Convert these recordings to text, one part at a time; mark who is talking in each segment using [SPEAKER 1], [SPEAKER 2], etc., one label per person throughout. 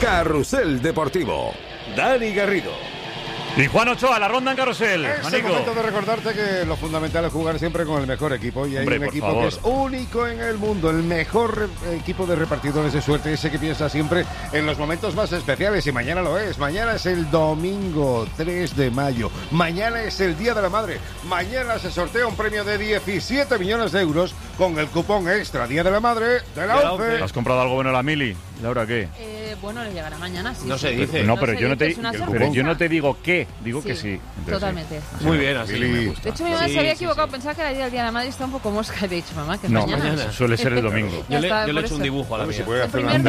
[SPEAKER 1] Carrusel Deportivo. Dani Garrido.
[SPEAKER 2] Y Juan Ochoa, la ronda en Carrusel.
[SPEAKER 3] Es el momento de recordarte que lo fundamental es jugar siempre con el mejor equipo. Y hay un equipo que es único en el mundo, el mejor equipo de repartidores de suerte, ese que piensa siempre en los momentos más especiales. Y mañana lo es. Mañana es el domingo 3 de mayo. Mañana es el Día de la Madre. Mañana se sortea un premio de 17 millones de euros con el cupón extra Día de la Madre de la ONCE.
[SPEAKER 2] ¿Has comprado algo bueno a la Mili? ¿Laura qué?
[SPEAKER 4] Bueno, le llegará mañana, sí.
[SPEAKER 5] No se dice.
[SPEAKER 2] No, pero yo no te digo qué, digo
[SPEAKER 4] sí,
[SPEAKER 2] que sí.
[SPEAKER 4] Entonces, totalmente.
[SPEAKER 2] Sí.
[SPEAKER 5] Muy bien, así me gusta.
[SPEAKER 4] De hecho, mi mamá se había equivocado, pensaba que era el Día de la Madre y está un poco mosca. De hecho, mamá, que es
[SPEAKER 2] no,
[SPEAKER 4] mañana.
[SPEAKER 2] Suele ser el domingo.
[SPEAKER 5] Yo le he hecho un dibujo a la mía.
[SPEAKER 4] El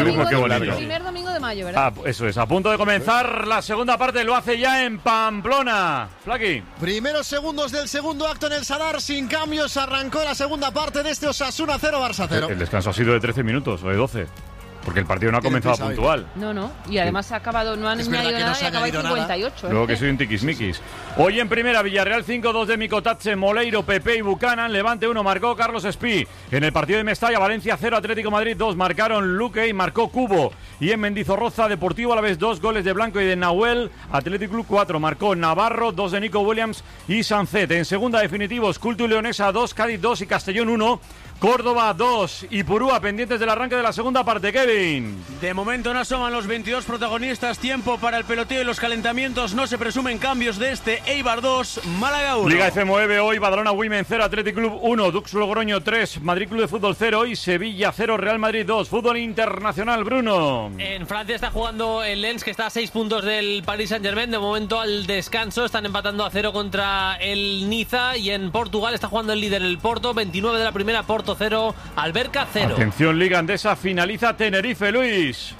[SPEAKER 4] primer domingo de mayo, ¿verdad?
[SPEAKER 2] Eso es, a punto de comenzar la segunda parte, lo hace ya en Pamplona. Flaqui.
[SPEAKER 6] Primeros segundos del segundo acto en el Sadar, sin cambios, arrancó la segunda parte de este Osasuna 0, Barça 0.
[SPEAKER 2] El descanso ha sido de 13 minutos o de 12. Porque el partido no ha comenzado puntual.
[SPEAKER 4] No. Y además ha acabado, no han añadido nada y ha acabado 58.
[SPEAKER 2] Luego que soy un tiquismiquis. Hoy en primera, Villarreal 5-2 de Micotatse, Moleiro, Pepe y Buchanan. Levante 1, marcó Carlos Espí. En el partido de Mestalla, Valencia 0, Atlético Madrid 2. Marcaron Luque y marcó Cubo. Y en Mendizorroza, Deportivo Alavés 2, goles de Blanco y de Nahuel. Atlético Club 4, marcó Navarro, 2 de Nico Williams y Sancet. En segunda, definitivos, Culto y Leonesa 2, Cádiz 2 y Castellón 1. Córdoba 2 y Purúa pendientes del arranque de la segunda parte, Kevin.
[SPEAKER 5] De momento no asoman los 22 protagonistas. Tiempo para el peloteo y los calentamientos. No se presumen cambios de este. Eibar 2, Málaga 1.
[SPEAKER 2] Liga F9 hoy, Badalona Women 0, Athletic Club 1, Dux Logroño 3, Madrid Club de Fútbol 0 y Sevilla 0, Real Madrid 2. Fútbol internacional, Bruno.
[SPEAKER 7] En Francia está jugando el Lens, que está a 6 puntos del Paris Saint-Germain. De momento al descanso están empatando a 0 contra el Niza. Y en Portugal está jugando el líder, el Porto, 29 de la primera, Porto 0, Alberca 0.
[SPEAKER 2] Atención, Liga Andesa, finaliza Tenerife, Luis.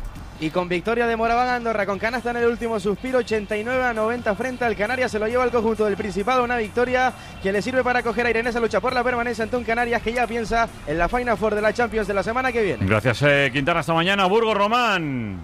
[SPEAKER 8] Y con victoria de Moraván Andorra, con canasta en el último suspiro, 89-90 frente al Canarias. Se lo lleva el conjunto del Principado, una victoria que le sirve para coger a Irenesa, lucha por la permanencia ante un Canarias que ya piensa en la Final Four de la Champions de la semana que viene.
[SPEAKER 2] Gracias, Quintana, hasta mañana. Burgos Román.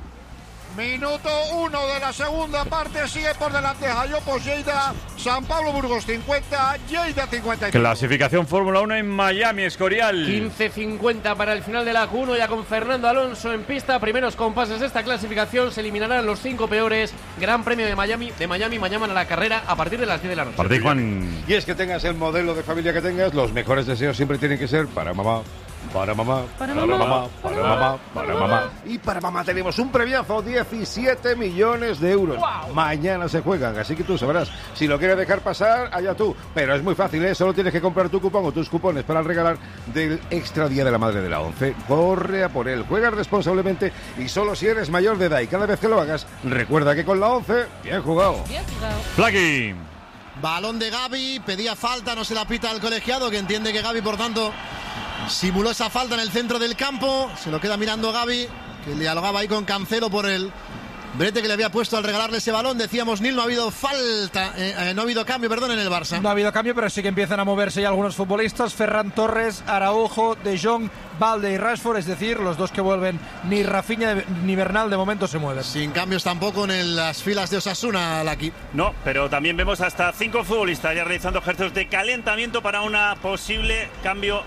[SPEAKER 9] Minuto 1 de la segunda parte, sigue por delante Jayopos Lleida, San Pablo Burgos 50, Lleida 55.
[SPEAKER 2] Clasificación Fórmula 1 en Miami, Escorial.
[SPEAKER 7] 15:50 para el final de la Q1, ya con Fernando Alonso en pista. Primeros compases de esta clasificación, se eliminarán los 5 peores. Gran Premio de Miami, mañana a la carrera a partir de las 10 de la noche.
[SPEAKER 2] Partid, Juan.
[SPEAKER 3] Y es que tengas el modelo de familia que tengas, los mejores deseos siempre tienen que ser para mamá. Para mamá, para mamá, para mamá, para mamá. Y para mamá tenemos un premiazo, 17 millones de euros. ¡Wow! Mañana se juegan, así que tú sabrás. Si lo quieres dejar pasar, allá tú. Pero es muy fácil, ¿eh? Solo tienes que comprar tu cupón o tus cupones para regalar del Extra Día de la Madre de la ONCE. Corre a por él, juega responsablemente y solo si eres mayor de edad. Y cada vez que lo hagas, recuerda que con la ONCE, bien jugado.
[SPEAKER 4] Bien jugado.
[SPEAKER 2] Flaqui.
[SPEAKER 6] Balón de Gavi, pedía falta, no se la pita al colegiado, que entiende que Gavi, por tanto, simuló esa falta en el centro del campo. Se lo queda mirando Gavi, que dialogaba ahí con Cancelo por el brete que le había puesto al regalarle ese balón. Decíamos, Nil, no ha habido falta, no ha habido cambio, perdón, en el Barça.
[SPEAKER 10] No ha habido cambio, pero sí que empiezan a moverse ya algunos futbolistas. Ferran Torres, Araujo, De Jong, Balde y Rashford, es decir, los dos que vuelven, ni Rafinha ni Bernal de momento se mueven.
[SPEAKER 6] Sin cambios tampoco en las filas de Osasuna, Laki.
[SPEAKER 11] No, pero también vemos hasta 5 futbolistas ya realizando ejercicios de calentamiento para una posible cambio.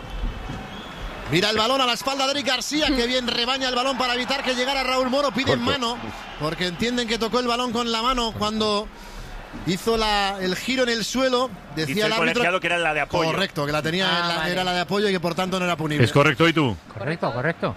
[SPEAKER 6] Mira el balón a la espalda de Eric García, que bien rebaña el balón para evitar que llegara Raúl Moro. Piden mano, porque entienden que tocó el balón con la mano cuando hizo el giro en el suelo. Decía el árbitro
[SPEAKER 11] que era la de apoyo.
[SPEAKER 6] Correcto, que la tenía, era la de apoyo y que por tanto no era punible.
[SPEAKER 2] ¿Es correcto y tú?
[SPEAKER 7] Correcto.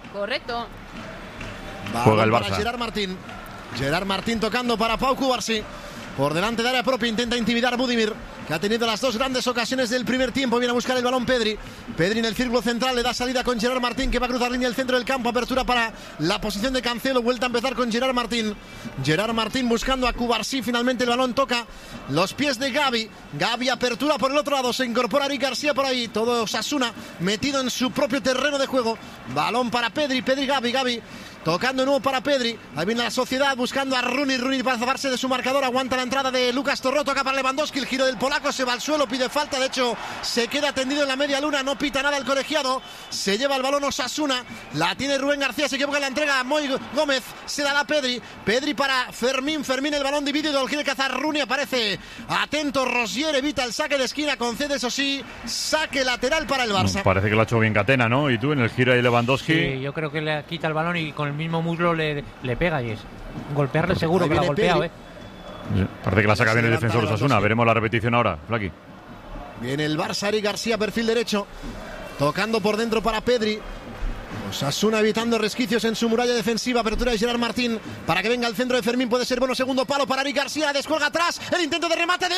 [SPEAKER 2] Juega el Barça.
[SPEAKER 6] Para Gerard Martín tocando para Pau Cubarsí. Por delante de área propia intenta intimidar a Budimir, que ha tenido las dos grandes ocasiones del primer tiempo. Viene a buscar el balón Pedri en el círculo central, le da salida con Gerard Martín, que va a cruzar línea del centro del campo. Apertura para la posición de Cancelo, vuelta a empezar con Gerard Martín buscando a Cubarsí. Finalmente el balón toca los pies de Gavi, apertura por el otro lado, se incorpora Eric García por ahí. Todo Osasuna metido en su propio terreno de juego. Balón para Pedri, Gavi tocando de nuevo para Pedri. Ahí viene la Sociedad buscando a Rooney para zafarse de su marcador. Aguanta la entrada de Lucas Torró, toca para Lewandowski. El giro del polaco, se va al suelo, pide falta. De hecho, se queda tendido en la media luna. No pita nada el colegiado. Se lleva el balón Osasuna. La tiene Rubén García, se equivoca en la entrega a Moy Gómez. Se da a Pedri para Fermín. El balón dividido, lo quiere cazar Rooney. Aparece atento Rosier, evita el saque de esquina. Concede, eso sí, saque lateral para el Barça.
[SPEAKER 2] Parece que lo ha hecho bien Catena, ¿no? Y tú en el giro de Lewandowski.
[SPEAKER 7] Sí, yo creo que le quita el balón y con el
[SPEAKER 12] mismo muslo le pega y es golpearle seguro que la ha golpeado,
[SPEAKER 2] Parece que la saca bien el defensor Osasuna. Veremos la repetición ahora, Flaqui.
[SPEAKER 6] Viene el Barça, Eric García, perfil derecho. Tocando por dentro para Pedri. Osasuna evitando resquicios en su muralla defensiva. Apertura de Gerard Martín para que venga al centro de Fermín. Puede ser bueno. Segundo palo para Eric García. La descuelga atrás. El intento de remate de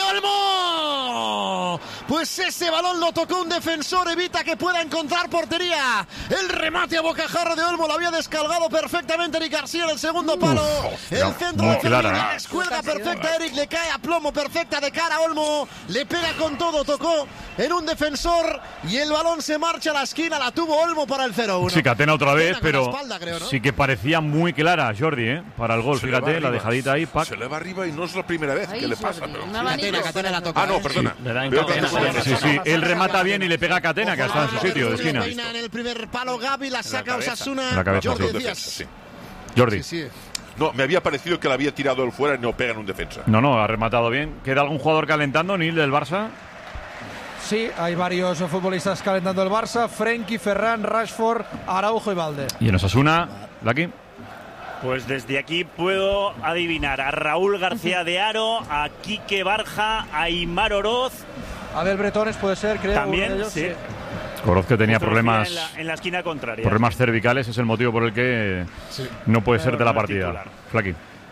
[SPEAKER 6] Olmo. Pues ese balón lo tocó un defensor. Evita que pueda encontrar portería. El remate a bocajarro de Olmo. Lo había descargado perfectamente Eric García en el segundo palo. El centro de Fermín. La descuelga perfecta. Eric le cae a plomo. Perfecta de cara a Olmo. Le pega con todo. Tocó en un defensor. Y el balón se marcha a la esquina. La tuvo Olmo para el 0-1.
[SPEAKER 2] Sí, Catena otra vez, pero espalda, creo, ¿no? Sí que parecía muy clara Jordi, para el gol. Fíjate, la dejadita ahí, Pac.
[SPEAKER 13] Se le va arriba y no es la primera vez que le pasa. Pero...
[SPEAKER 6] Catena la toca.
[SPEAKER 13] No, perdona.
[SPEAKER 2] Sí, él remata bien y le pega a Catena, que está en su sitio de esquina.
[SPEAKER 6] En el primer palo Gavi, la saca Osasuna.
[SPEAKER 2] La cabeza, Jordi.
[SPEAKER 13] No, me había parecido que la había tirado él fuera y no pega en un defensa.
[SPEAKER 2] No, ha rematado bien. ¿Queda algún jugador calentando, Nil, del Barça?
[SPEAKER 10] Sí, hay varios futbolistas calentando el Barça. Frenkie, Ferran, Rashford, Araujo y Valde.
[SPEAKER 2] ¿Y en Osasuna, Lucky?
[SPEAKER 11] Pues desde aquí puedo adivinar a Raúl García de Haro, a Quique Barja, a Aimar Oroz.
[SPEAKER 10] Abel Bretones puede ser, creo.
[SPEAKER 11] También,
[SPEAKER 10] ellos,
[SPEAKER 11] sí.
[SPEAKER 2] Oroz, que tenía problemas
[SPEAKER 11] en la esquina contraria.
[SPEAKER 2] Problemas cervicales, es el motivo por el que no puede ser de la partida. Flaqui.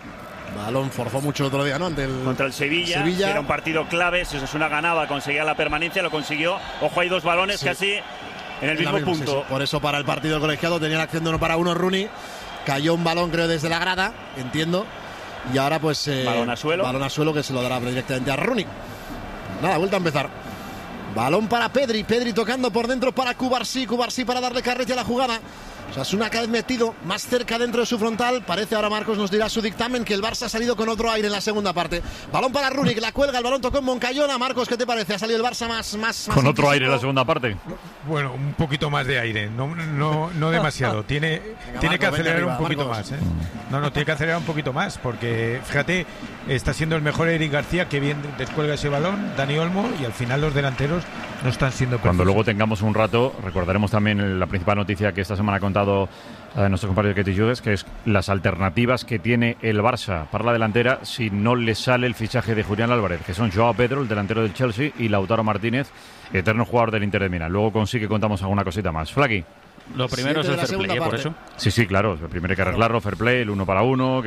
[SPEAKER 6] Balón forzó mucho el otro día, ¿no?
[SPEAKER 11] Contra el Sevilla. Era un partido clave. Si Osasuna ganaba, conseguía la permanencia, lo consiguió. Ojo, hay dos balones casi en el mismo punto.
[SPEAKER 6] Por eso para el partido colegiado tenía la acción de 1-1 Rooney. Cayó un balón, creo, desde la grada, entiendo. Y ahora pues
[SPEAKER 11] balón a suelo
[SPEAKER 6] que se lo dará directamente a Rooney. Nada, vuelta a empezar. Balón para Pedri tocando por dentro para Cubarsí para darle carrete a la jugada. Osasuna cada vez metido más cerca dentro de su frontal. Parece, ahora Marcos nos dirá su dictamen, que el Barça ha salido con otro aire en la segunda parte. Balón para Runic, la cuelga, el balón tocó en Moncayona. Marcos, ¿qué te parece? ¿Ha salido el Barça más
[SPEAKER 2] con otro aire en la segunda parte?
[SPEAKER 14] Bueno, un poquito más de aire, no demasiado. Tiene que acelerar un poquito más. Tiene que acelerar un poquito más, porque fíjate, está siendo el mejor Eric García, que bien descuelga ese balón, Dani Olmo, y al final los delanteros no están siendo precisos.
[SPEAKER 2] Cuando luego tengamos un rato, recordaremos también la principal noticia que esta semana ha contado nuestro compañero Ketty Hughes, que es las alternativas que tiene el Barça para la delantera si no le sale el fichaje de Julián Álvarez, que son Joao Pedro, el delantero del Chelsea, y Lautaro Martínez, eterno jugador del Inter de Milán. Luego sí que contamos alguna cosita más. Flaqui.
[SPEAKER 12] Lo primero es el fair play, por eso.
[SPEAKER 2] Sí, claro. Primero hay que arreglarlo, fair play, el 1 para 1,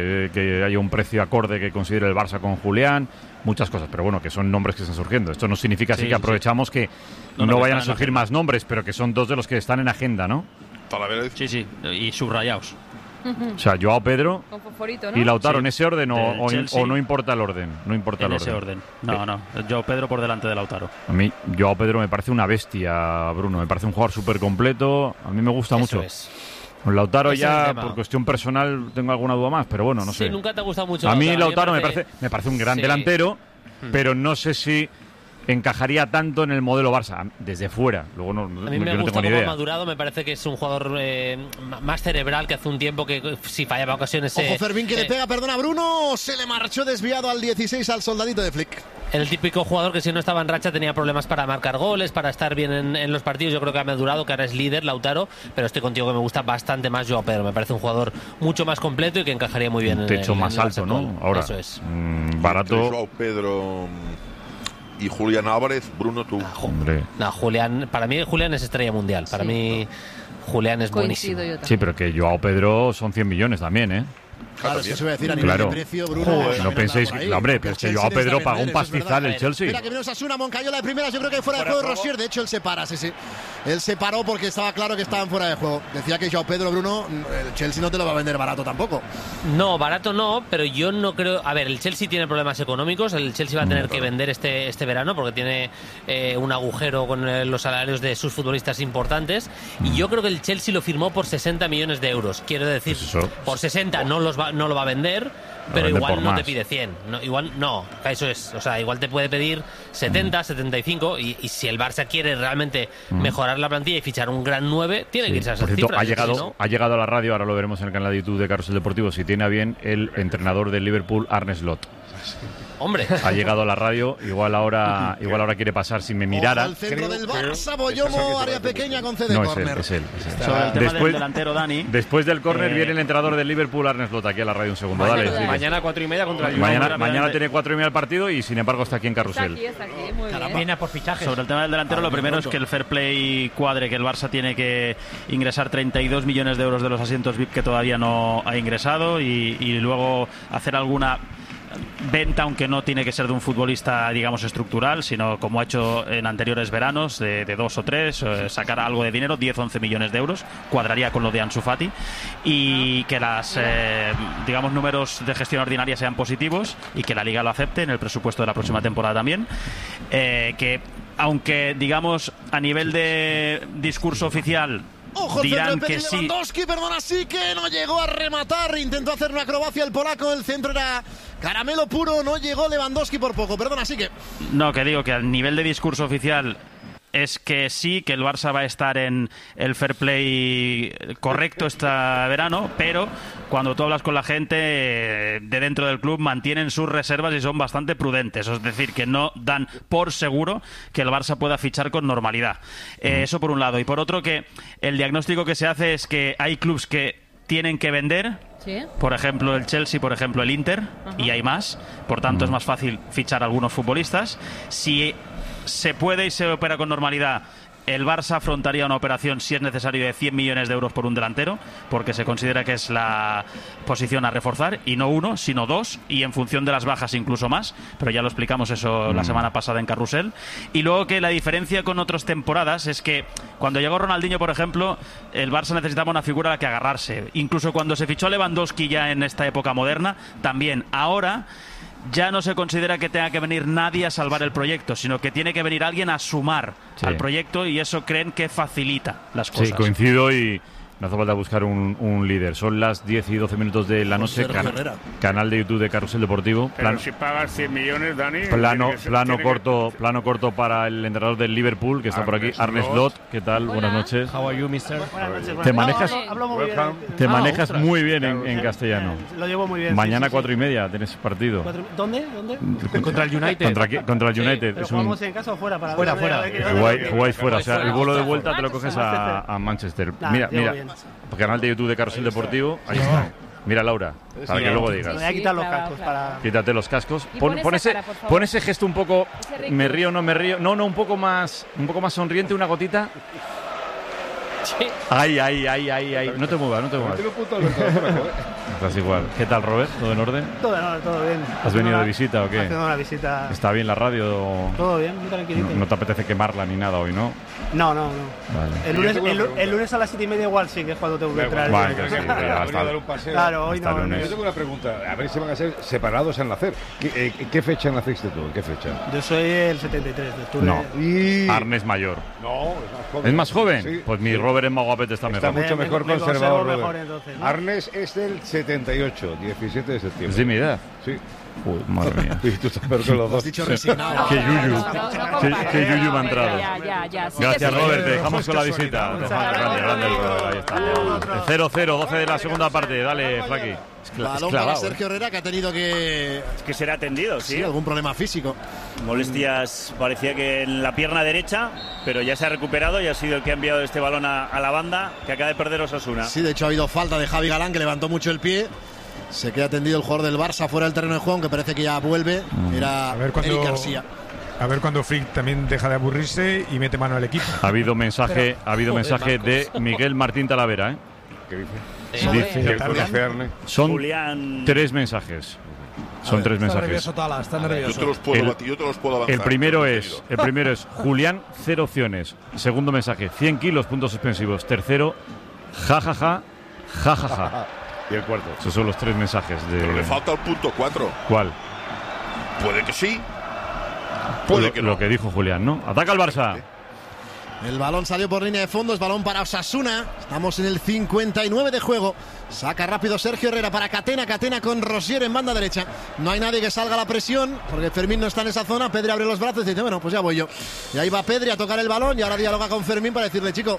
[SPEAKER 2] que haya un precio acorde que considere el Barça con Julián, muchas cosas. Pero bueno, que son nombres que están surgiendo. Esto no significa así que aprovechamos que no vayan a surgir más nombres, pero que son dos de los que están en agenda, ¿no?
[SPEAKER 12] Sí, y subrayados.
[SPEAKER 2] O sea, Joao Pedro y Lautaro, ¿en ese orden o no importa el orden? No importa el orden.
[SPEAKER 12] En ese orden. No. Joao Pedro por delante de Lautaro.
[SPEAKER 2] A mí Joao Pedro me parece una bestia, Bruno. Me parece un jugador súper completo. A mí me gusta mucho. Con Lautaro por cuestión personal tengo alguna duda más, pero bueno, no sé.
[SPEAKER 7] Sí, nunca te ha gustado mucho.
[SPEAKER 2] A mí Lautaro me parece un gran delantero, pero no sé si encajaría tanto en el modelo Barça desde fuera. Luego
[SPEAKER 7] a mí me gusta cómo ha madurado. Me parece que es un jugador más cerebral, que hace un tiempo que si fallaba ocasiones.
[SPEAKER 6] Ojo, Fermín, que le pega, perdona, Bruno. Se le marchó desviado al 16 al soldadito de Flick.
[SPEAKER 7] El típico jugador que si no estaba en racha tenía problemas para marcar goles, para estar bien en los partidos. Yo creo que ha madurado, que ahora es líder, Lautaro, pero estoy contigo, que me gusta bastante más Joao Pedro. Me parece un jugador mucho más completo y que encajaría muy bien.
[SPEAKER 2] Un techo más alto, ¿no? Ahora,
[SPEAKER 7] eso es.
[SPEAKER 2] Barato.
[SPEAKER 13] Joao Pedro y Julián Álvarez, Bruno, tú.
[SPEAKER 7] No, Julián, para mí Julián es estrella mundial. Para mí Julián es buenísimo.
[SPEAKER 2] Sí, pero que Joao Pedro son 100 millones también, ¿eh?
[SPEAKER 6] Claro, es que se va a decir a nivel de precio, Bruno.
[SPEAKER 2] No penséis que, hombre, pero es que Joao Pedro pagó un pastizal el Chelsea.
[SPEAKER 6] Mira que viene Osasuna, Moncayola de primeras, yo creo que fuera de juego Rosier. De hecho, él se para, sí. Él se paró porque estaba claro que estaban fuera de juego. Decía que Joao Pedro, Bruno, el Chelsea no te lo va a vender barato tampoco.
[SPEAKER 7] No, barato no, pero yo no creo. A ver, el Chelsea tiene problemas económicos. El Chelsea va a tener que vender este verano porque tiene un agujero con los salarios de sus futbolistas importantes. Y yo creo que el Chelsea lo firmó por 60 millones de euros. Quiero decir, por 60 no lo va a vender, pero igual no te pide 100. Igual no, eso es. O sea, igual te puede pedir 70, 75. Y si el Barça quiere realmente mejorar la plantilla y fichar un gran 9, tiene que irse a esas cifras.
[SPEAKER 2] Ha llegado a la radio, ahora lo veremos en el canal de YouTube de Carrusel Deportivo, si tiene a bien el entrenador del Liverpool, Arne Slot.
[SPEAKER 7] Hombre.
[SPEAKER 2] Ha llegado a la radio, igual ahora quiere pasar si me mirara.
[SPEAKER 6] Al centro del Barça, Boyomo, área pequeña con CD córner.
[SPEAKER 2] Es él.
[SPEAKER 11] Sobre el tema del delantero, Dani.
[SPEAKER 2] Después del córner viene el entrenador del Liverpool, Arne Slot, aquí a la radio un segundo.
[SPEAKER 7] Mañana 4:30 contra el United.
[SPEAKER 2] Mañana tiene 4:30 el partido y sin embargo está aquí en Carrusel.
[SPEAKER 4] Está aquí, muy bien.
[SPEAKER 12] Viene por fichajes.
[SPEAKER 11] Sobre el tema del delantero, lo primero es que el fair play cuadre, que el Barça tiene que ingresar 32 millones de euros de los asientos VIP que todavía no ha ingresado y luego hacer alguna venta, aunque no tiene que ser de un futbolista, digamos, estructural, sino como ha hecho en anteriores veranos, de 2 o 3, sacar algo de dinero, 10-11 millones de euros, cuadraría con lo de Ansu Fati, y que las, digamos, números de gestión ordinaria sean positivos y que la Liga lo acepte en el presupuesto de la próxima temporada también, que aunque, digamos, a nivel de discurso oficial
[SPEAKER 6] Ojo,
[SPEAKER 11] dirán que sí.
[SPEAKER 6] Lewandowski, perdona, sí que no llegó a rematar. Intentó hacer una acrobacia el polaco. El centro era caramelo puro. No llegó Lewandowski por poco. Perdona, sí que.
[SPEAKER 11] No, que digo que al nivel de discurso oficial es que sí, que el Barça va a estar en el fair play correcto este verano, pero cuando tú hablas con la gente de dentro del club mantienen sus reservas y son bastante prudentes, es decir, que no dan por seguro que el Barça pueda fichar con normalidad. Eso por un lado. Y por otro, que el diagnóstico que se hace es que hay clubs que tienen que vender, ¿sí? Por ejemplo el Chelsea, por ejemplo el Inter, y hay más, por tanto es más fácil fichar a algunos futbolistas. Si se puede y se opera con normalidad, el Barça afrontaría una operación, si es necesario, de 100 millones de euros por un delantero, porque se considera que es la posición a reforzar, y no uno, sino dos, y en función de las bajas incluso más, pero ya lo explicamos eso la semana pasada en Carrusel. Y luego que la diferencia con otras temporadas es que cuando llegó Ronaldinho, por ejemplo, el Barça necesitaba una figura a la que agarrarse. Incluso cuando se fichó Lewandowski ya en esta época moderna, también. Ahora ya no se considera que tenga que venir nadie a salvar el proyecto, sino que tiene que venir alguien a sumar al proyecto, y eso creen que facilita las cosas.
[SPEAKER 2] Sí, coincido, y no hace falta buscar un líder. Son las 10 y 12 minutos de la noche. Canal de YouTube de Carrusel Deportivo.
[SPEAKER 15] Pero si pagas 100 millones, Dani...
[SPEAKER 2] Plano corto para el entrenador del Liverpool, que está por aquí, Arne Slot. ¿Qué tal? Buenas noches.
[SPEAKER 12] How are you, mister?
[SPEAKER 2] Te manejas,
[SPEAKER 12] Te
[SPEAKER 2] manejas muy bien en castellano.
[SPEAKER 12] Lo llevo muy bien.
[SPEAKER 2] Mañana 4:30 tienes partido.
[SPEAKER 12] ¿Dónde? Contra el United.
[SPEAKER 2] Contra el United.
[SPEAKER 12] ¿Pero jugamos en casa o fuera?
[SPEAKER 2] Fuera. Jugáis fuera. O sea, el vuelo de vuelta te lo coges a Manchester. Mira. Canal de YouTube de Carrusel Deportivo. Ahí está. Mira, Laura, para que luego digas.
[SPEAKER 12] Me voy a quitar los cascos para...
[SPEAKER 2] Quítate los cascos. Pon ese gesto un poco... Me río, no me río. No, un poco más sonriente, una gotita.
[SPEAKER 7] Sí.
[SPEAKER 2] Ay. No te muevas. Estás igual. ¿Qué tal, Robert? ¿Todo en orden?
[SPEAKER 12] Todo bien.
[SPEAKER 2] ¿Has venido de visita o qué?
[SPEAKER 12] Haciendo una visita.
[SPEAKER 2] ¿Está bien la radio?
[SPEAKER 12] Todo bien, muy tranquilito.
[SPEAKER 2] No te apetece quemarla ni nada hoy, ¿no?
[SPEAKER 12] No.
[SPEAKER 2] Vale.
[SPEAKER 12] El lunes a las 7:30 igual sí, que es cuando tengo que entrar.
[SPEAKER 2] Vale, que sí, ya está.
[SPEAKER 12] Claro, hoy no.
[SPEAKER 3] Yo tengo una pregunta. A ver si van a ser separados en nacer. ¿Qué fecha naciste tú? ¿En qué fecha?
[SPEAKER 12] Yo soy el 73 de octubre.
[SPEAKER 2] No. Arne es mayor.
[SPEAKER 3] No,
[SPEAKER 2] ¿Es más joven?
[SPEAKER 3] Sí.
[SPEAKER 2] Pues mi Robert en Maguapete está mejor.
[SPEAKER 3] Está mucho mejor conservado, Robert.
[SPEAKER 12] Entonces, ¿no?
[SPEAKER 3] Arnes es del 78, 17 de septiembre.
[SPEAKER 2] ¿Es de mi edad?
[SPEAKER 3] Sí.
[SPEAKER 2] Uy, madre mía.
[SPEAKER 3] Y tú estás peor que los dos.
[SPEAKER 6] Dicho resignado.
[SPEAKER 2] Qué yuyu. Qué yuyu me ha entrado.
[SPEAKER 4] Ya.
[SPEAKER 2] Gracias, Robert. Te dejamos con la visita. Grande el Robert. Ahí está. 0-0, 12 de la segunda parte. Dale, Flaqui.
[SPEAKER 6] Balón para Sergio Herrera, que ha tenido que
[SPEAKER 11] ser atendido, sí.
[SPEAKER 6] Algún problema físico.
[SPEAKER 11] Molestias, parecía que en la pierna derecha, pero ya se ha recuperado y ha sido el que ha enviado este balón a la banda, que acaba de perder Osasuna.
[SPEAKER 6] Sí, de hecho ha habido falta de Javi Galán, que levantó mucho el pie. Se queda tendido el jugador del Barça fuera del terreno de juego, que parece que ya vuelve. Era Eric García.
[SPEAKER 14] A ver cuando Frick también deja de aburrirse y mete mano al equipo.
[SPEAKER 2] Ha habido mensaje de Miguel Martín Talavera, ¿eh?
[SPEAKER 3] ¿Qué dice?
[SPEAKER 2] Son 3 mensajes. Son 3 mensajes.
[SPEAKER 10] Está nervioso.
[SPEAKER 13] Yo te los puedo avanzar.
[SPEAKER 2] El primero es Julián, 0 opciones. Segundo mensaje, 100 kilos, puntos suspensivos. Tercero, jajaja.
[SPEAKER 3] Y el cuarto.
[SPEAKER 2] Esos son los 3 mensajes de...
[SPEAKER 13] Pero le falta el punto 4.
[SPEAKER 2] ¿Cuál?
[SPEAKER 13] Puede que sí. Puede que no.
[SPEAKER 2] Lo que dijo Julián, ¿no? Ataca al Barça.
[SPEAKER 6] El balón salió por línea de fondo, es balón para Osasuna. Estamos en el 59 de juego. Saca rápido Sergio Herrera para Catena con Rosier en banda derecha. No hay nadie que salga a la presión, porque Fermín no está en esa zona. Pedri abre los brazos y dice, bueno, pues ya voy yo. Y ahí va Pedri a tocar el balón y ahora dialoga con Fermín para decirle, chico,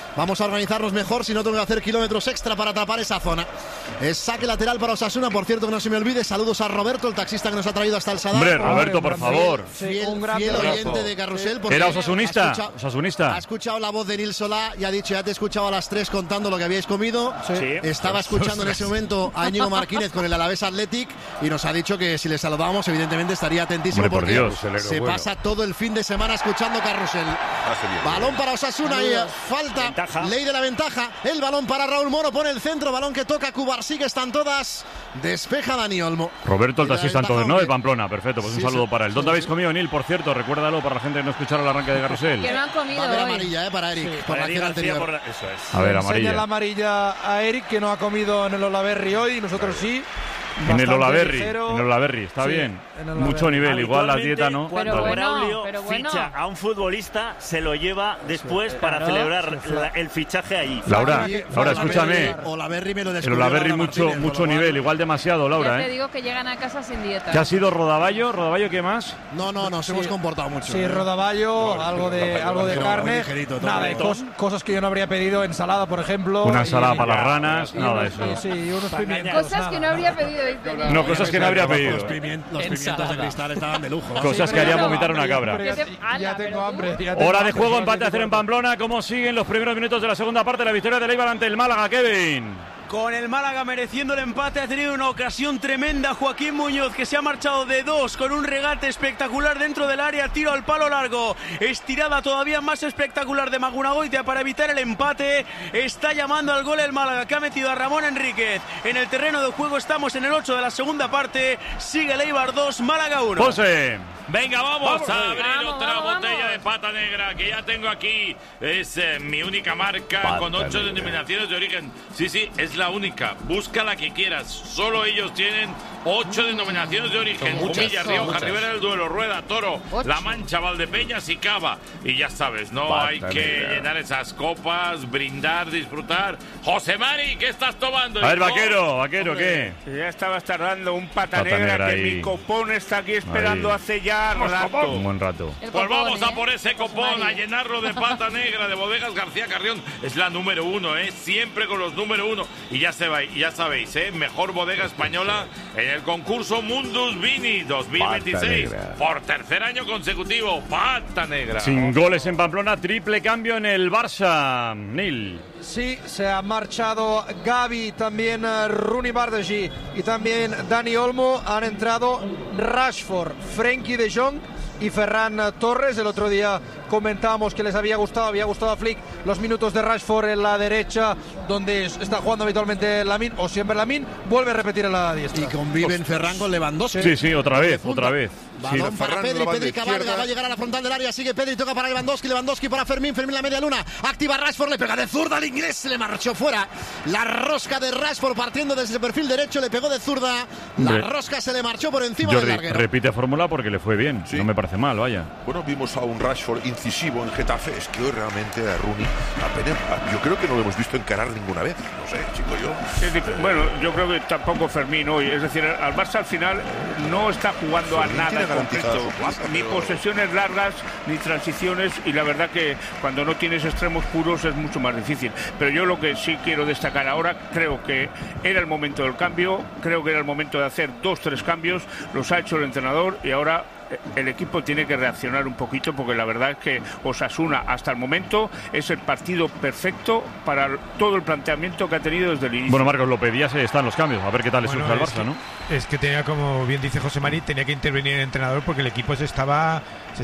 [SPEAKER 6] Vamos a organizarnos mejor, si no tengo que hacer kilómetros extra para atrapar esa zona. Es saque lateral para Osasuna, por cierto, que no se me olvide. Saludos a Roberto, el taxista que nos ha traído hasta el Sadar.
[SPEAKER 2] Hombre, Roberto, por favor.
[SPEAKER 6] Fiel oyente de Carrusel.
[SPEAKER 2] Era osasunista.
[SPEAKER 6] Ha escuchado la voz de Nil Solá y ha dicho, ya te he escuchado a las 3 contando lo que habíais comido. Estaba escuchando en ese momento a Íñigo Martínez con el Alavés Athletic y nos ha dicho que si le saludábamos, evidentemente estaría atentísimo.
[SPEAKER 2] Hombre, por
[SPEAKER 6] porque
[SPEAKER 2] Dios,
[SPEAKER 6] se pasa todo el fin de semana escuchando Carrusel. Balón para Osasuna y falta. Ley de la ventaja. El balón para Raúl Moro. Pone el centro. Balón que toca Cubarsí, que están todas. Despeja Dani Olmo.
[SPEAKER 2] Roberto, el taxista entonces, ¿no? De Pamplona. Perfecto, pues un saludo para él. ¿Dónde habéis comido, Nil? Por cierto, recuérdalo para la gente que no escucharon el arranque de Carrusel.
[SPEAKER 4] Que no han comido.
[SPEAKER 6] Va a haber amarilla, para Eric. Por la acción anterior.
[SPEAKER 15] Eso es.
[SPEAKER 2] A ver, amarilla.
[SPEAKER 10] La amarilla a Eric, que no ha comido en el Olaberri hoy, y nosotros sí.
[SPEAKER 2] En el Olaberri, está bien. Mucho nivel, igual la dieta no.
[SPEAKER 16] Cuando Braulio
[SPEAKER 4] pero
[SPEAKER 16] ficha a un futbolista, se lo lleva después para celebrar el fichaje allí.
[SPEAKER 2] Laura, escúchame.
[SPEAKER 6] Olaberri me lo
[SPEAKER 2] el Olaberri mucho nivel, igual demasiado, Laura.
[SPEAKER 4] Ya te digo que llegan a casa sin dieta.
[SPEAKER 2] ¿Qué ha sido Rodaballo? ¿Rodaballo qué más?
[SPEAKER 6] No, nos hemos comportado mucho.
[SPEAKER 10] Sí, Rodaballo, algo de carne. Nada, cosas que yo no habría pedido, ensalada, por ejemplo.
[SPEAKER 2] Una ensalada para las ranas, nada de eso.
[SPEAKER 10] Sí, unos pimientos.
[SPEAKER 4] Cosas que no habría pedido.
[SPEAKER 2] No, cosas que no habría pedido.
[SPEAKER 6] Los pimientos de cristal estaban de lujo.
[SPEAKER 2] Cosas que haría vomitar una cabra.
[SPEAKER 10] Ya tengo hambre.
[SPEAKER 2] Hora de juego, empate a 0 en Pamplona. ¿Cómo siguen los primeros minutos de la segunda parte? La victoria del Eibar ante el Málaga, Kevin.
[SPEAKER 5] Con el Málaga mereciendo el empate, ha tenido una ocasión tremenda Joaquín Muñoz, que se ha marchado de 2 con un regate espectacular dentro del área, tiro al palo largo, estirada todavía más espectacular de Magunagoitia para evitar el empate. Está llamando al gol el Málaga, que ha metido a Ramón Enríquez en el terreno de juego. Estamos en el 8 de la segunda parte, sigue el Eibar 2, Málaga 1.
[SPEAKER 2] José.
[SPEAKER 15] Venga, vamos a abrir otra botella de pata negra que ya tengo aquí. Es mi única marca
[SPEAKER 2] Pata
[SPEAKER 15] con 8
[SPEAKER 2] negra.
[SPEAKER 15] denominaciones de origen. Sí, es la única. Busca la que quieras. Solo ellos tienen 8 denominaciones de origen. Jumilla, Rioja, Ribera del Duero, Rueda, Toro, La Mancha, Valdepeñas y Cava. Y ya sabes, no
[SPEAKER 2] Pata
[SPEAKER 15] hay que
[SPEAKER 2] negra.
[SPEAKER 15] llenar esas copas, brindar, disfrutar. José Mari, ¿qué estás tomando?
[SPEAKER 2] A ver,
[SPEAKER 15] hijo?
[SPEAKER 2] vaquero, ¿qué?
[SPEAKER 15] Ya estabas tardando un pata,
[SPEAKER 2] Pata negra
[SPEAKER 15] negra que
[SPEAKER 2] ahí.
[SPEAKER 15] mi copón está aquí esperando
[SPEAKER 2] Ahí.
[SPEAKER 15] hace ya rato.
[SPEAKER 2] Un buen rato.
[SPEAKER 15] Pues vamos a por ese copón, a llenarlo de pata negra de Bodegas García Carrión. Es la número 1, siempre con los número 1. Y ya sabéis, mejor bodega española en el concurso Mundus Vini 2026. Por tercer año consecutivo, pata negra.
[SPEAKER 2] Sin goles en Pamplona, triple cambio en el Barça. Nil.
[SPEAKER 10] Sí, se ha marchado Gavi, también Rooney Bardghji y también Dani Olmo. Han entrado Rashford, Frenkie de Jong y Ferran Torres. El otro día comentábamos que les había gustado a Flick los minutos de Rashford en la derecha, donde está jugando habitualmente Lamine, o siempre Lamine, vuelve a repetir en la diestra.
[SPEAKER 6] Y conviven Ferran con Lewandowski.
[SPEAKER 2] Sí, otra vez.
[SPEAKER 6] Balón para Pedri cabalga, va a llegar a la frontal del área, sigue Pedri, toca para Lewandowski para Fermín la media luna, activa Rashford, le pega de zurda al inglés, se le marchó fuera. La rosca de Rashford partiendo desde el perfil derecho, le pegó de zurda, la rosca se le marchó por encima del larguero.
[SPEAKER 2] Repite fórmula porque le fue bien, no me parece mal, vaya.
[SPEAKER 13] Bueno, vimos a un Rashford incisivo en Getafe. Es que hoy realmente a Rooney apenas, yo creo que no lo hemos visto encarar ninguna vez. No sé, chico, yo.
[SPEAKER 15] Bueno, yo creo que tampoco Fermín hoy. Es decir, al Barça al final no está jugando
[SPEAKER 13] Fermín
[SPEAKER 15] a nada
[SPEAKER 13] tiene
[SPEAKER 15] concreto.
[SPEAKER 13] garantizada su plaza,
[SPEAKER 15] Ni
[SPEAKER 13] pero-
[SPEAKER 15] posesiones largas, ni transiciones. Y la verdad que cuando no tienes extremos puros es mucho más difícil. Pero yo lo que sí quiero destacar ahora, creo que era el momento del cambio. Creo que era el momento de hacer 2-3 cambios. Los ha hecho el entrenador y ahora el equipo tiene que reaccionar un poquito, porque la verdad es que Osasuna hasta el momento es el partido perfecto para todo el planteamiento que ha tenido desde el inicio.
[SPEAKER 2] Bueno, Marcos, lo pedías, están los cambios, a ver qué tal le surge al Barça, ¿no?
[SPEAKER 14] Es que tenía, como bien dice José Mari, tenía que intervenir el entrenador porque el equipo se estaba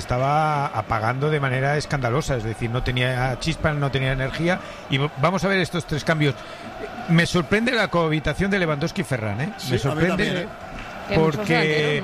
[SPEAKER 14] apagando de manera escandalosa, es decir, no tenía chispa, no tenía energía. Y vamos a ver estos 3 cambios. Me sorprende la cohabitación de Lewandowski y Ferran, ¿eh?
[SPEAKER 6] Sí,
[SPEAKER 14] Me
[SPEAKER 6] a mí
[SPEAKER 14] sorprende
[SPEAKER 6] también,
[SPEAKER 14] porque...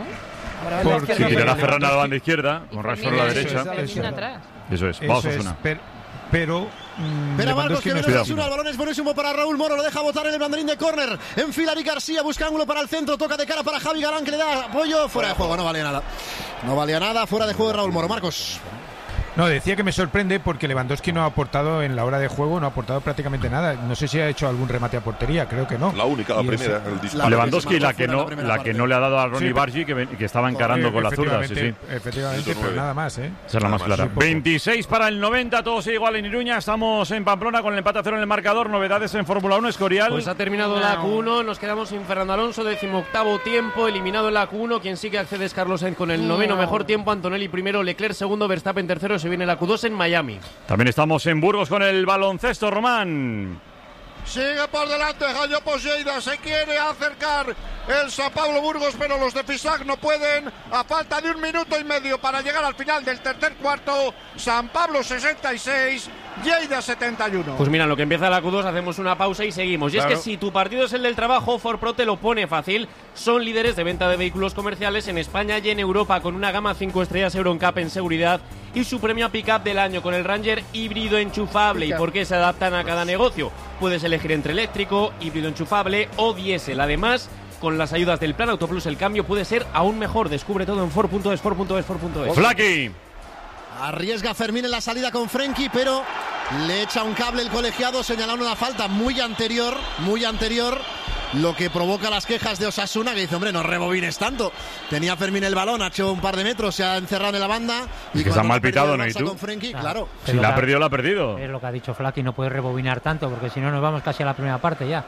[SPEAKER 2] Si tirará Ferran a la banda izquierda, con Rashford a la derecha. Eso es, vamos a Osasuna.
[SPEAKER 6] Pero Marcos, que viene Osasuna, el balón es buenísimo para Raúl Moro, lo deja botar en el banderín de córner. Enfila Eric García, busca ángulo para el centro, toca de cara para Javi Galán, que le da apoyo, fuera de juego, no valía nada. No valía nada, fuera de juego de Raúl Moro. Marcos.
[SPEAKER 14] No, decía que me sorprende porque Lewandowski no ha aportado en la hora de juego, no ha aportado prácticamente nada. No sé si ha hecho algún remate a portería, creo que no.
[SPEAKER 13] La única, la primera, el disparo.
[SPEAKER 2] Lewandowski la que no le ha dado a Ronnie Bargi, que estaba encarando con la zurda. Sí.
[SPEAKER 14] Efectivamente, pero nada más, ¿eh?
[SPEAKER 2] Esa es la más clara. 26 para el 90, todo sigue igual en Iruña. Estamos en Pamplona con el empate a 0 en el marcador. Novedades en Fórmula 1, Escorial.
[SPEAKER 17] Pues ha terminado la Q1, nos quedamos sin Fernando Alonso, 18º tiempo, eliminado en la Q1. Quien sí que accede es Carlos Sainz con el 9º mejor tiempo, Antonelli primero, Leclerc segundo, Verstappen tercero. Se viene la Q2 en Miami.
[SPEAKER 2] También estamos en Burgos con el baloncesto, Román.
[SPEAKER 9] Sigue por delante Jayo Lleida, se quiere acercar el San Pablo Burgos, pero los de Fisac no pueden. A falta de 1 minuto y medio para llegar al final del tercer cuarto, San Pablo 66, Lleida 71.
[SPEAKER 17] Pues mira, lo que empieza la Q2, hacemos una pausa y seguimos. Y es que si tu partido es el del trabajo, Ford Pro te lo pone fácil. Son líderes de venta de vehículos comerciales en España y en Europa, con una gama 5 estrellas EuroNCAP en seguridad y su premio a pick-up del año con el Ranger híbrido enchufable. ¿Y por qué se adaptan a cada negocio? Puedes elegir entre eléctrico, híbrido enchufable o diésel. Además, con las ayudas del Plan Autoplus, el cambio puede ser aún mejor. Descubre todo en Ford.es.
[SPEAKER 2] Flaky.
[SPEAKER 6] Arriesga Fermín en la salida con Frenkie, pero le echa un cable el colegiado, señalando una falta muy anterior, lo que provoca las quejas de Osasuna, que dice, hombre, no rebobines tanto. Tenía Fermín el balón, ha hecho un par de metros, se ha encerrado en la banda.
[SPEAKER 2] Y que se han mal pitado, ¿no? ¿Y tú?
[SPEAKER 6] Con Frenkie, claro.
[SPEAKER 2] Si la ha perdido, la ha perdido.
[SPEAKER 12] Es lo que ha dicho Flaky, no puede rebobinar tanto, porque si no nos vamos casi a la primera parte ya.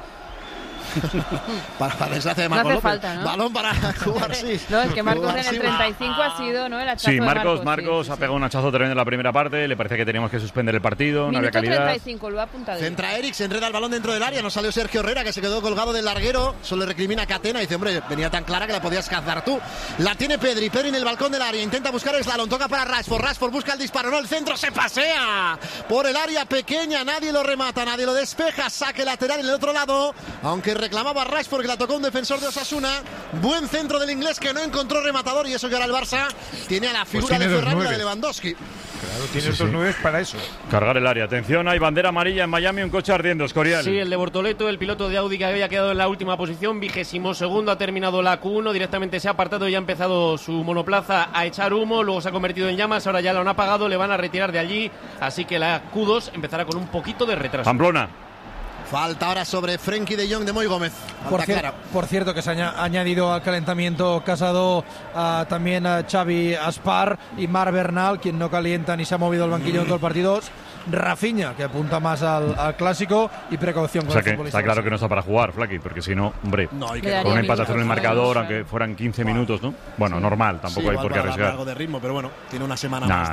[SPEAKER 6] para desgracia de Marcos
[SPEAKER 4] no
[SPEAKER 6] López.
[SPEAKER 4] Falta, ¿no?
[SPEAKER 6] Balón para Cubarsí.
[SPEAKER 4] No, es que Marcos en el 35 ha sido, ¿no? El hachazo
[SPEAKER 2] sí,
[SPEAKER 4] de
[SPEAKER 2] Marcos ha pegado un hachazo tremendo en la primera parte. Le parece que teníamos que suspender el partido. No había calidad.
[SPEAKER 4] 35, lo ha apuntado.
[SPEAKER 6] Centra Eric, se enreda el balón dentro del área. No salió Sergio Herrera, que se quedó colgado del larguero. Solo le recrimina a Catena. Dice, hombre, venía tan clara que la podías cazar tú. La tiene Pedri en el balcón del área. Intenta buscar el slalom. Toca para Rashford busca el disparo. No, el centro se pasea por el área pequeña. Nadie lo remata, nadie lo despeja. Saque lateral en el otro lado. Aunque reclamaba Rashford, que la tocó un defensor de Osasuna. Buen centro del inglés, que no encontró rematador, y eso que ahora el Barça tiene a la figura de Ferran, la de Lewandowski.
[SPEAKER 14] Claro, tiene estos 9 para eso.
[SPEAKER 2] Cargar el área. Atención, hay bandera amarilla en Miami, un coche ardiendo, Escorial.
[SPEAKER 17] Sí, el de Bortoleto, el piloto de Audi, que había quedado en la última posición, 22º, ha terminado la Q1, directamente se ha apartado y ha empezado su monoplaza a echar humo, luego se ha convertido en llamas, ahora ya lo han apagado, le van a retirar de allí, así que la Q2 empezará con un poquito de retraso.
[SPEAKER 2] Pamplona.
[SPEAKER 6] Falta ahora sobre Frenkie de Jong de Moy Gómez.
[SPEAKER 10] Por cierto, que se ha añadido al calentamiento Casado también a Xavi Aspar y Marc Bernal, quien no calienta ni se ha movido el banquillo en todo el partido. Rafinha, que apunta más al clásico, y precaución con el futbolista.
[SPEAKER 2] Está claro que no está para jugar, Flaky, porque si no, hombre, con un empate en el marcador, aunque fueran 15 minutos, ¿no? Bueno, normal, tampoco hay por qué arriesgar.
[SPEAKER 6] Algo de ritmo, pero bueno, tiene una semana más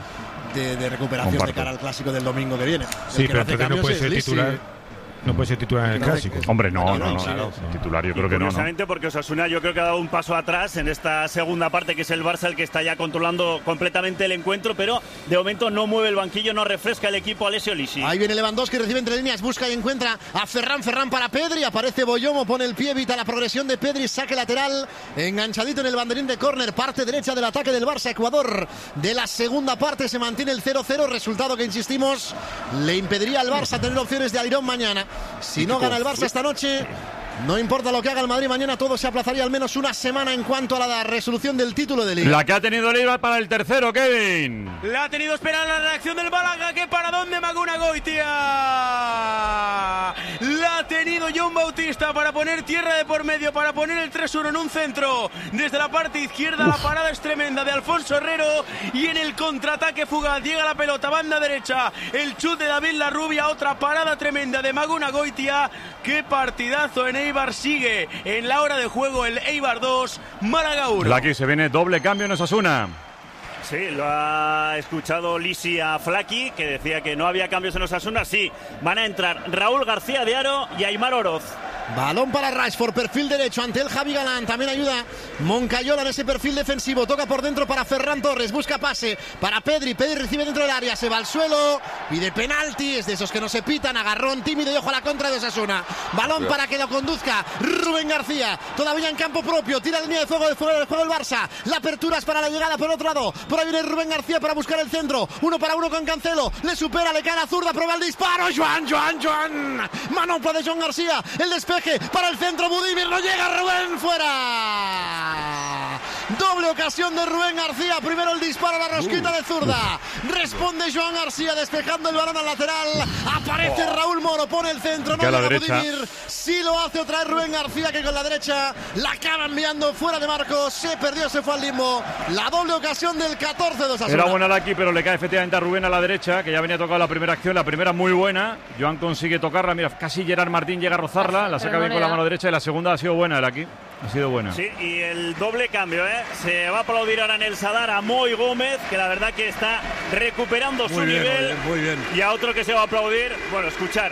[SPEAKER 6] de recuperación de cara al clásico del domingo que viene.
[SPEAKER 14] Sí, pero entonces no puede ser titular. No puede ser titular en el clásico.
[SPEAKER 2] Hombre, no. Titular yo creo que no.
[SPEAKER 16] Curiosamente, porque Osasuna yo creo que ha dado un paso atrás en esta segunda parte, que es el Barça el que está ya controlando completamente el encuentro, pero de momento no mueve el banquillo, no refresca el equipo Alessio Lisi.
[SPEAKER 6] Ahí viene Lewandowski, recibe entre líneas, busca y encuentra a Ferran para Pedri, aparece Boyomo, pone el pie, evita la progresión de Pedri, saque lateral, enganchadito en el banderín de córner, parte derecha del ataque del Barça, Ecuador de la segunda parte, se mantiene el 0-0, resultado que, insistimos, le impediría al Barça tener opciones de alirón mañana. Si no gana el Barça esta noche, no importa lo que haga el Madrid mañana, todo se aplazaría al menos una semana en cuanto a la resolución del título de Liga.
[SPEAKER 2] La que ha tenido el Eibar para el tercero, Kevin.
[SPEAKER 5] La ha tenido esperar la reacción del Málaga, que para dónde Maguna Goitia. La ha tenido John Bautista para poner tierra de por medio, para poner el 3-1 en un centro. Desde la parte izquierda la parada es tremenda de Alfonso Herrero, y en el contraataque fugaz llega la pelota, banda derecha, el chut de David Larrubia, otra parada tremenda de Maguna Goitia. Qué partidazo en Eibar, sigue en la hora de juego el Eibar 2, Málaga 1.
[SPEAKER 2] Aquí se viene doble cambio en Osasuna.
[SPEAKER 16] Sí, lo ha escuchado Lisi a Flaky, que decía que no había cambios en Osasuna. Sí, van a entrar Raúl García de Aro y Aimar Oroz.
[SPEAKER 6] Balón para Rashford, perfil derecho ante el Javi Galán, también ayuda Moncayola en ese perfil defensivo, toca por dentro para Ferran Torres, busca pase para Pedri recibe dentro del área, se va al suelo, pide penalti, es de esos que no se pitan, agarrón tímido y ojo a la contra de Osasuna. Balón para que lo conduzca Rubén García, todavía en campo propio, tira línea de fuego del juego el Barça, la apertura es para la llegada por otro lado, por ahí viene Rubén García para buscar el centro, 1 para 1 con Cancelo, le supera, le cae la zurda, prueba el disparo, Joan, manopla de Joan García, el despeje para el centro, Budimir, no llega, Rubén, fuera. Doble ocasión de Rubén García. Primero el disparo a la rosquita de zurda. Responde Joan García despejando el balón al lateral. Aparece Raúl Moro, pone el centro. No llega Budimir. Sí lo hace otra vez Rubén García, que con la derecha la acaba enviando fuera de marco. Se perdió, se fue al limbo. La doble ocasión del 14 de Osasuna.
[SPEAKER 2] Era buena aquí, pero le cae efectivamente a Rubén a la derecha, que ya venía tocado la primera acción. La primera muy buena. Joan consigue tocarla. Mira, casi Gerard Martín llega a rozarla. La saca bien con la mano derecha y la segunda ha sido buena. El aquí ha sido buena.
[SPEAKER 16] Sí, y el doble cambio, ¿eh? Se va a aplaudir ahora en el Sadar a Moi Gómez, que la verdad que está recuperando su nivel.
[SPEAKER 3] Muy bien.
[SPEAKER 16] Y a otro que se va a aplaudir, bueno, escuchar,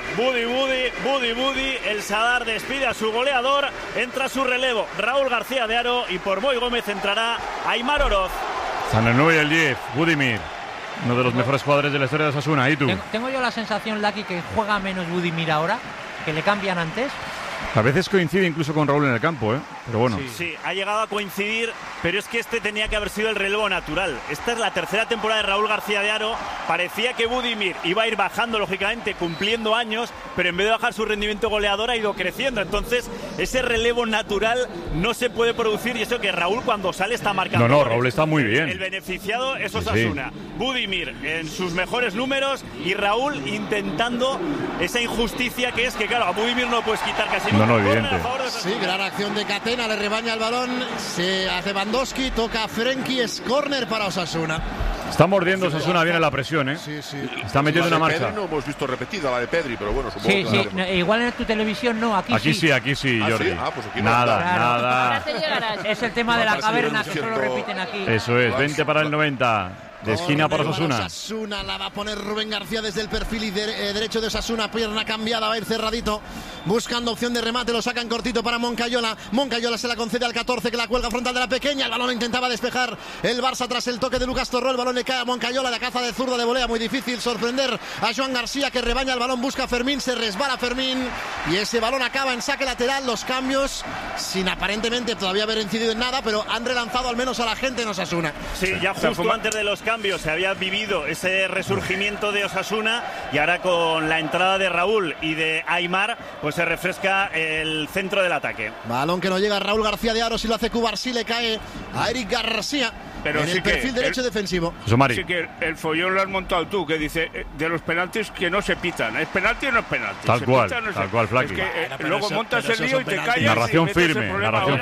[SPEAKER 16] Budi, el Sadar despide a su goleador, entra a su relevo Raúl García de Aro y por Moi Gómez entrará Aimar Oroz.
[SPEAKER 2] Están el 9 y el 10, Budimir, uno de los mejores jugadores de la historia de Osasuna. ¿Y tú?
[SPEAKER 12] Tengo yo la sensación, Lucky, que juega menos Budimir ahora, que le cambian antes.
[SPEAKER 2] A veces coincide incluso con Raúl en el campo, ¿eh? Pero bueno.
[SPEAKER 16] Sí, ha llegado a coincidir, pero es que este tenía que haber sido el relevo natural. Esta es la tercera temporada de Raúl García de Aro. Parecía que Budimir iba a ir bajando, lógicamente, cumpliendo años, pero en vez de bajar su rendimiento goleador ha ido creciendo. Entonces, ese relevo natural no se puede producir, y eso que Raúl cuando sale está marcando.
[SPEAKER 2] No, Raúl está muy bien.
[SPEAKER 16] El beneficiado es Osasuna. Sí. Budimir en sus mejores números y Raúl intentando esa injusticia que es que, claro, a Budimir no lo puedes quitar casi.
[SPEAKER 2] No, evidente.
[SPEAKER 6] Sí, gran acción de Catena, le rebaña el balón, se hace Lewandowski, toca a Frenkie, es córner para Osasuna.
[SPEAKER 2] Está mordiendo Osasuna bien en la presión, ¿eh?
[SPEAKER 6] Sí.
[SPEAKER 2] Está metiendo una marcha.
[SPEAKER 13] Pedri no hemos visto repetida la de Pedri, pero bueno, supongo que
[SPEAKER 12] sí. No, igual en tu televisión no, aquí sí.
[SPEAKER 2] Aquí sí, Jordi.
[SPEAKER 13] ¿sí? Pues aquí
[SPEAKER 2] nada.
[SPEAKER 12] Es el tema de la caverna que solo repiten aquí.
[SPEAKER 2] Eso es, 20 para el 90. De esquina para Osasuna.
[SPEAKER 6] Osasuna la va a poner Rubén García desde el perfil y derecho de Osasuna, pierna cambiada, va a ir cerradito, buscando opción de remate, lo sacan cortito para Moncayola. Moncayola se la concede al 14, que la cuelga frontal de la pequeña. El balón intentaba despejar el Barça tras el toque de Lucas Torró. El balón le cae a Moncayola, la caza de zurda de volea, muy difícil sorprender a Joan García, que rebaña el balón, busca a Fermín, se resbala Fermín y ese balón acaba en saque lateral. Los cambios, sin aparentemente todavía haber incidido en nada, pero han relanzado al menos a la gente en Osasuna.
[SPEAKER 16] Sí, ya justo antes de los cambios se había vivido ese resurgimiento de Osasuna y ahora con la entrada de Raúl y de Aimar pues se refresca el centro del ataque.
[SPEAKER 6] Balón que no llega a Raúl García de Aro, si lo hace Cubarsí le cae a Eric García. Pero en sí el perfil derecho defensivo.
[SPEAKER 15] Sí que el follón lo has montado tú, que dice de los penaltis que no se pitan. ¿Es penalti o no es penalti?
[SPEAKER 2] Tal cual, Flaqui.
[SPEAKER 15] Es que luego montas el lío y te callas.
[SPEAKER 2] Narración firme.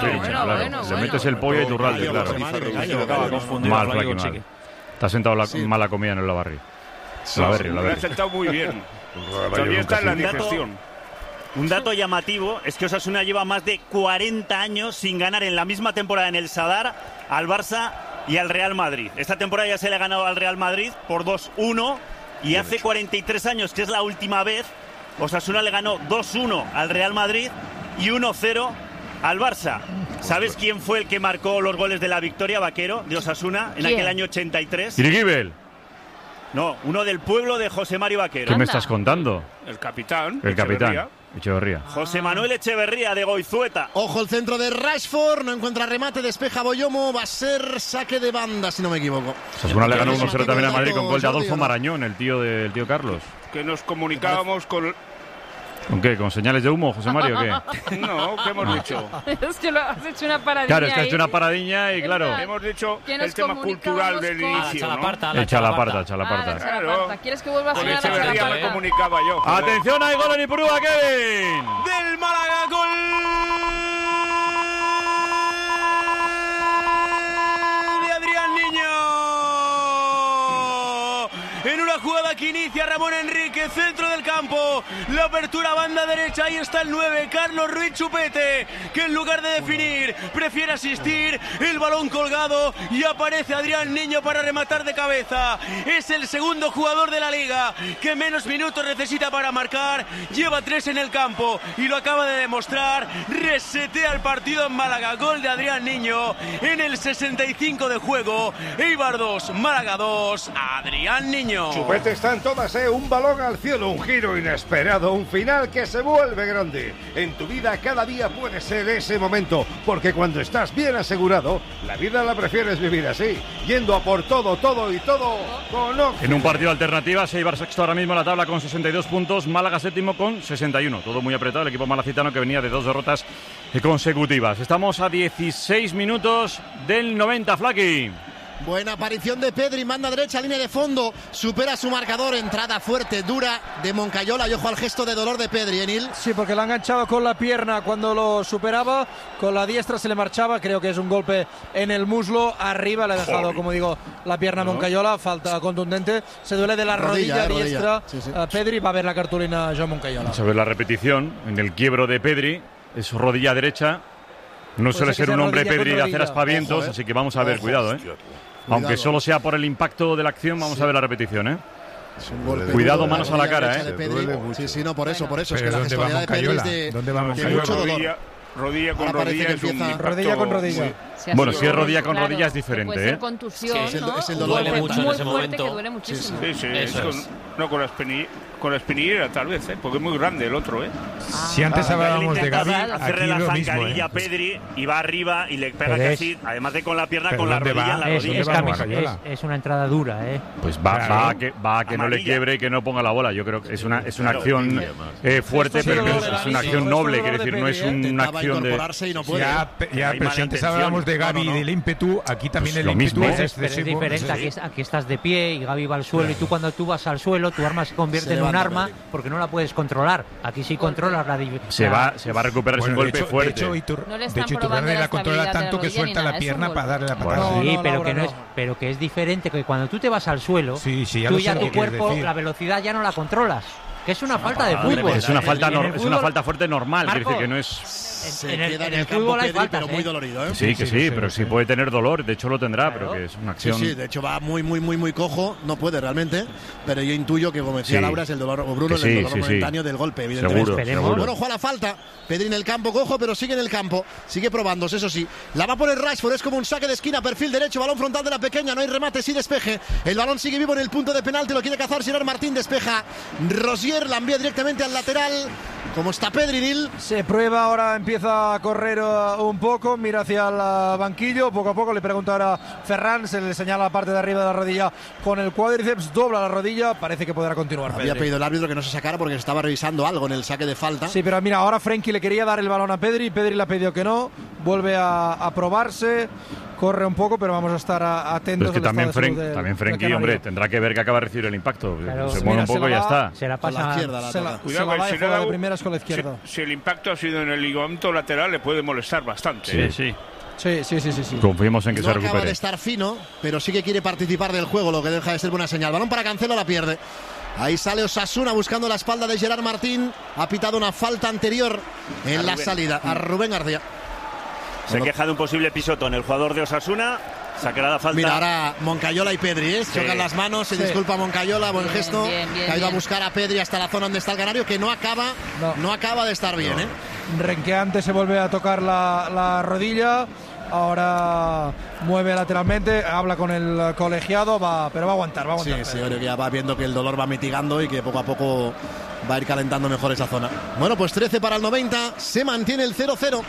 [SPEAKER 2] Claro. Le metes el pollo y tu ralde, claro. Mal, Flaqui, mal. Te ha sentado mala comida en el Lavarri.
[SPEAKER 15] Me ha sentado muy bien. Todavía está en la digestión.
[SPEAKER 16] Un dato llamativo es que Osasuna lleva más de 40 años sin ganar en la misma temporada en el Sadar al Barça y al Real Madrid. Esta temporada ya se le ha ganado al Real Madrid por 2-1 y hace 43 años, que es la última vez, Osasuna le ganó 2-1 al Real Madrid y 1-0 al Barça. ¿Sabes quién fue el que marcó los goles de la victoria, Vaquero, de Osasuna, en aquel año 83?
[SPEAKER 2] Irigibel.
[SPEAKER 16] No, uno del pueblo de José Mario Vaquero.
[SPEAKER 2] ¿Qué me estás contando?
[SPEAKER 15] El capitán.
[SPEAKER 2] Echeverría.
[SPEAKER 16] José Manuel Echeverría de Goizueta.
[SPEAKER 6] Ojo el centro de Rashford, no encuentra remate, despeja Boyomo, va a ser saque de banda si no me equivoco.
[SPEAKER 2] Osasuna le ganó 1-0 también a Madrid con gol de Adolfo Marañón, el tío Carlos.
[SPEAKER 15] Que nos comunicábamos con...
[SPEAKER 2] ¿Con qué? ¿Con señales de humo, José Mario, o qué?
[SPEAKER 15] No, ¿qué hemos dicho?
[SPEAKER 4] Es que lo has hecho una paradilla.
[SPEAKER 2] Claro, es que has hecho una paradilla y claro.
[SPEAKER 15] Hemos dicho el tema cultural del inicio, ¿no?
[SPEAKER 2] Echa la parta.
[SPEAKER 4] Claro. ¿Quieres que vuelva a sonar?
[SPEAKER 15] Con Echeverría me comunicaba yo.
[SPEAKER 2] ¡Atención, hay gol en Ipurúa, Kevin!
[SPEAKER 5] Del Málaga, gol de Adrián Niño. En una jugada que inicia Ramón Enrique, centro del campo, la apertura banda derecha, ahí está el 9, Carlos Ruiz Chupete, que en lugar de definir prefiere asistir, el balón colgado y aparece Adrián Niño para rematar de cabeza. Es el segundo jugador de la liga que menos minutos necesita para marcar, lleva 3 en el campo y lo acaba de demostrar, resetea el partido en Málaga, gol de Adrián Niño en el 65 de juego, Eibar 2, Málaga 2, Adrián Niño.
[SPEAKER 3] Chupete está en todas, un balón al cielo, un giro inesperado, un final que se vuelve grande. En tu vida cada día puede ser ese momento, porque cuando estás bien asegurado, la vida la prefieres vivir así, yendo a por todo con Oxford.
[SPEAKER 2] En un partido alternativa, Eibar sexto ahora mismo en la tabla con 62 puntos, Málaga séptimo con 61. Todo muy apretado, el equipo malacitano que venía de 2 derrotas consecutivas. Estamos a 16 minutos del 90, Flaky.
[SPEAKER 6] Buena aparición de Pedri, manda derecha, línea de fondo, supera su marcador, entrada fuerte, dura de Moncayola y ojo al gesto de dolor de Pedri, Enil.
[SPEAKER 10] Sí, porque lo ha enganchado con la pierna cuando lo superaba, con la diestra se le marchaba, creo que es un golpe en el muslo, arriba le ha dejado, como digo, la pierna a Moncayola, falta contundente, se duele de la rodilla diestra, sí. Pedri, va a ver la cartulina Joan Moncayola.
[SPEAKER 2] Vamos a ver la repetición, en el quiebro de Pedri, es rodilla derecha, no suele ser un hombre Pedri de hacer aspavientos, así que vamos a ver, cuidado, Aunque solo sea por el impacto de la acción, vamos a ver la repetición, Cuidado, manos a la cara,
[SPEAKER 6] Sí, no, por eso. Es que la gestualidad de Pedri es de mucho dolor.
[SPEAKER 15] Rodilla con rodilla es un
[SPEAKER 10] rodilla con rodilla.
[SPEAKER 2] Bueno, si es rodilla con rodilla es diferente,
[SPEAKER 4] puede ser contusión,
[SPEAKER 6] es el dolor
[SPEAKER 7] duele mucho en ese momento.
[SPEAKER 4] Que duele muchísimo.
[SPEAKER 15] Con la espinillera tal vez, porque es muy grande el otro,
[SPEAKER 14] Si antes hablábamos de Gavi,
[SPEAKER 16] hacerle la zancadilla a Pedri y va arriba y le pega casi, además de con la pierna, con la rodilla en la rodilla.
[SPEAKER 12] Es una entrada dura,
[SPEAKER 2] Pues va a que no le quiebre y que no ponga la bola. Yo creo que es una acción fuerte, pero es una acción noble, quiere decir, no es una acción de...
[SPEAKER 14] Ya, pero si antes hablábamos de Gavi y del ímpetu, aquí también el ímpetu es excesivo.
[SPEAKER 12] Pero es diferente, aquí estás de pie y Gavi va al suelo y tú cuando tú vas al suelo, tu arma se convierte en un arma porque no la puedes controlar. Aquí sí controlas la
[SPEAKER 2] se va a recuperar sin golpe fuerte.
[SPEAKER 14] De hecho, Iturralde la controla tanto que suelta la pierna para darle la patada.
[SPEAKER 12] Sí, pero que es diferente, que cuando tú te vas al suelo, tú ya tu cuerpo, la velocidad ya no la controlas. Que es una falta de fútbol.
[SPEAKER 2] Es una falta fuerte normal, quiere decir que no es...
[SPEAKER 6] En el fútbol hay faltas, pero muy dolorido,
[SPEAKER 2] Sí, pero sí puede tener dolor, de hecho lo tendrá, pero que es una acción...
[SPEAKER 6] Sí, de hecho va muy cojo, no puede realmente, pero yo intuyo que, como decía Laura, es el dolor, o Bruno, el dolor momentáneo del golpe, evidentemente.
[SPEAKER 2] Seguro.
[SPEAKER 6] Bueno, juega la falta, Pedri en el campo, cojo, pero sigue en el campo, sigue probándose, eso sí. La va a poner Rashford, es como un saque de esquina, perfil derecho, balón frontal de la pequeña, no hay remate, sí despeje. El balón sigue vivo en el punto de penalti, lo quiere cazar Gerard Martín, despeja Rosier, la envía directamente al lateral. ¿Cómo está Pedri, Nil?
[SPEAKER 10] Se prueba ahora, empieza a correr un poco, mira hacia el banquillo, poco a poco le pregunta ahora Ferran, se le señala la parte de arriba de la rodilla con el cuádriceps, dobla la rodilla, parece que podrá continuar.
[SPEAKER 6] Había pedido el árbitro que no se sacara porque estaba revisando algo en el saque de falta.
[SPEAKER 10] Sí, pero mira, ahora Frenkie le quería dar el balón a Pedri, Pedri le ha pedido que no, vuelve a probarse. Corre un poco, pero vamos a estar atentos.
[SPEAKER 2] Pero es que también Frenkie, hombre, tendrá que ver que acaba de recibir el impacto. Claro, se mueve un poco y ya está.
[SPEAKER 12] Se la pasa
[SPEAKER 6] a la izquierda.
[SPEAKER 10] Se la va a jugar de primeras con la izquierda.
[SPEAKER 15] Si el impacto ha sido en el ligamento lateral, le puede molestar bastante.
[SPEAKER 2] Sí. Confiemos en que se recupere.
[SPEAKER 6] Acaba de estar fino, pero sí que quiere participar del juego, lo que deja de ser buena señal. Balón para Cancelo, la pierde. Ahí sale Osasuna buscando la espalda de Gerard Martín. Ha pitado una falta anterior en la salida a Rubén García.
[SPEAKER 16] Se queja de un posible pisotón el jugador de Osasuna. Sacará la falta.
[SPEAKER 6] Mira, ahora Moncayola y Pedri, chocan las manos, se disculpa Moncayola, buen gesto. Que ha ido a buscar a Pedri hasta la zona donde está el canario, que no acaba de estar bien.
[SPEAKER 10] Renqueante se vuelve a tocar la rodilla. Ahora mueve lateralmente, habla con el colegiado, pero va a aguantar.
[SPEAKER 6] Sí, yo creo que ya va viendo que el dolor va mitigando y que poco a poco va a ir calentando mejor esa zona. Bueno, pues 13 para el 90, se mantiene el 0-0.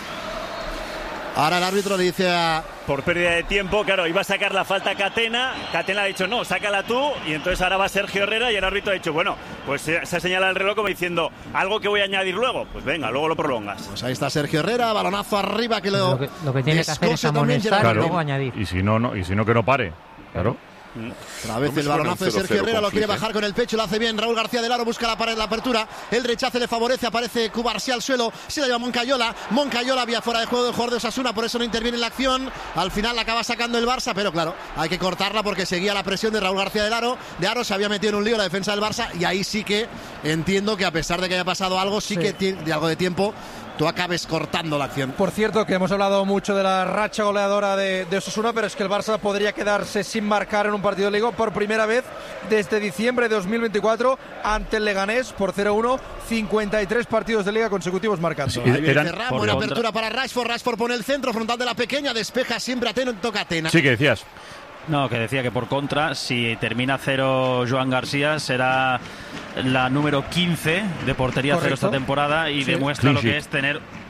[SPEAKER 6] Ahora el árbitro le dice a...
[SPEAKER 16] Por pérdida de tiempo, claro, iba a sacar la falta Catena. Catena ha dicho, no, sácala tú. Y entonces ahora va Sergio Herrera y el árbitro ha dicho, bueno, pues se ha señalado el reloj como diciendo, algo que voy a añadir luego. Pues venga, luego lo prolongas.
[SPEAKER 6] Pues ahí está Sergio Herrera, balonazo arriba que
[SPEAKER 12] lo que tiene que hacer es amonestar y luego añadir.
[SPEAKER 2] Y si no que no pare, claro.
[SPEAKER 6] Otra vez el balonazo de Sergio Herrera, lo quiere bajar con el pecho, lo hace bien. Raúl García del Aro busca la pared, la apertura. El rechace le favorece, aparece Cubarsí al suelo. Se la lleva Moncayola. Moncayola había fuera de juego del jugador de Osasuna, por eso no interviene en la acción. Al final la acaba sacando el Barça, pero claro, hay que cortarla porque seguía la presión de Raúl García del Aro. De Aro se había metido en un lío la defensa del Barça y ahí sí que entiendo que a pesar de que haya pasado algo, sí que de algo de tiempo tú acabes cortando la acción.
[SPEAKER 10] Por cierto, que hemos hablado mucho de la racha goleadora de Osasuna, pero es que el Barça podría quedarse sin marcar en un partido de Liga por primera vez desde diciembre de 2024 ante el Leganés por 0-1, 53 partidos de Liga consecutivos marcando.
[SPEAKER 6] Sí, buena apertura para Rashford pone el centro frontal de la pequeña, despeja siempre atento Catena.
[SPEAKER 2] Sí, que decías.
[SPEAKER 11] No, que decía que por contra, si termina 0 Joan García, será la número 15 de portería cero esta temporada y demuestra lo que es tener